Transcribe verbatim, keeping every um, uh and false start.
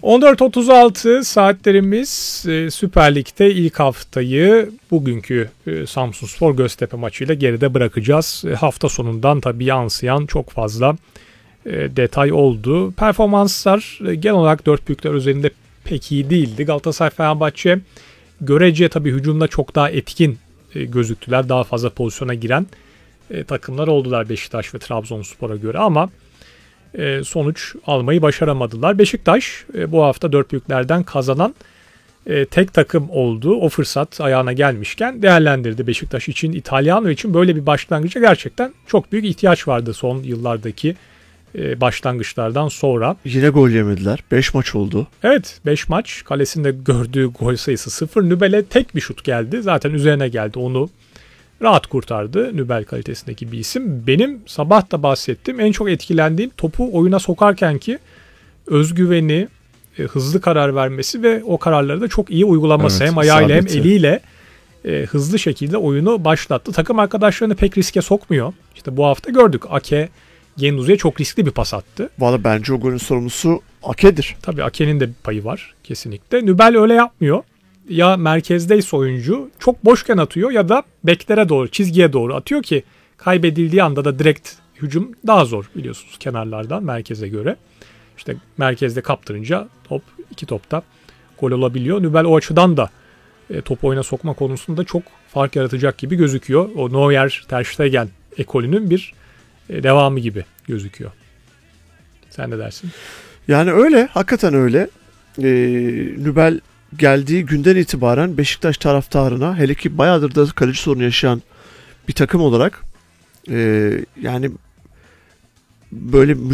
on dört otuz altı saatlerimiz e, Süper Lig'de ilk haftayı bugünkü e, Samsunspor Göztepe maçıyla geride bırakacağız. E, hafta sonundan tabii yansıyan çok fazla e, detay oldu. Performanslar e, genel olarak dört büyükler üzerinde pek iyi değildi. Galatasaray Fenerbahçe görece tabii hücumda çok daha etkin e, gözüktüler. Daha fazla pozisyona giren e, takımlar oldular Beşiktaş ve Trabzonspor'a göre ama e, sonuç almayı başaramadılar. Beşiktaş e, bu hafta dört büyüklerden kazanan e, tek takım oldu. O fırsat ayağına gelmişken değerlendirdi Beşiktaş için. İtalyan için böyle bir başlangıca gerçekten çok büyük ihtiyaç vardı son yıllardaki e, başlangıçlardan sonra. Yine gol yemediler. beş maç oldu. Evet, beş maç. Kalesinde gördüğü gol sayısı sıfır. Nübel'e tek bir şut geldi. Zaten üzerine geldi. Onu rahat kurtardı. Nübel kalitesindeki bir isim. Benim sabah da bahsettiğim en çok etkilendiğim topu oyuna sokarken ki özgüveni, e, hızlı karar vermesi ve o kararları da çok iyi uygulaması. Evet, hem ayağıyla isabeti. hem eliyle e, hızlı şekilde oyunu başlattı. Takım arkadaşlarını pek riske sokmuyor. İşte bu hafta gördük. Ake Genduzi'ye çok riskli bir pas attı. Valla bence o golün sorumlusu Ake'dir. Tabii Ake'nin de bir payı var kesinlikle. Nübel öyle yapmıyor. Ya merkezdeyse oyuncu çok boşken atıyor ya da beklere doğru, çizgiye doğru atıyor ki kaybedildiği anda da direkt hücum daha zor biliyorsunuz kenarlardan merkeze göre. İşte merkezde kaptırınca top iki topta gol olabiliyor. Nübel o açıdan da e, topu oyuna sokma konusunda çok fark yaratacak gibi gözüküyor. O Neuer, Ter Stegen ekolünün bir e, devamı gibi gözüküyor. Sen ne dersin? Yani öyle, hakikaten öyle. Ee, Nübel geldiği günden itibaren Beşiktaş taraftarına, hele ki bayağıdır da kaleci sorunu yaşayan bir takım olarak e, yani böyle